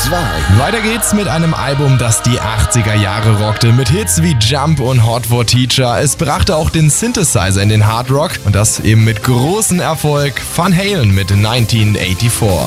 2. Weiter geht's mit einem Album, das die 80er Jahre rockte, mit Hits wie Jump und Hot for Teacher. Es brachte auch den Synthesizer in den Hard Rock und das eben mit großem Erfolg. Van Halen mit 1984.